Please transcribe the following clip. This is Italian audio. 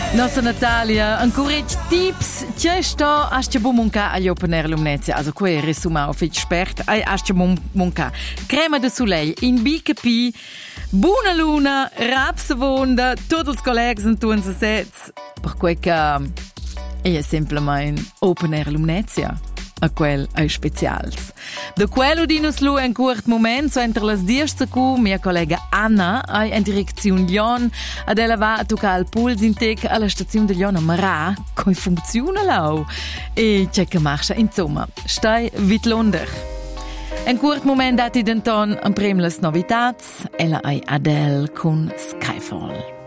Nostra Natalia, ancora tips, c'è sto a sta bumonca agli Open Air Lumnezia, also qui resuma auf ich spert, a sta bumonca. Crema de soleil in BKP, buona luna, rapsavonda, tutti i colleghi in tun se sets, per quel che è semplicemente Open Air Lumnezia. A quel è specials. Da quello di nos lu un curt moment, so entre las 10 cu, mia collega Anna, ai in direzione Lyon, ad ella va a toccare il puls in tec alla stazione di Lyon a Marà, coi funziona lau. E c'è che marcia, insomma, stai vit londer. Un curt moment dati denton un prem las novitats, ella ai Adele con Skyfall.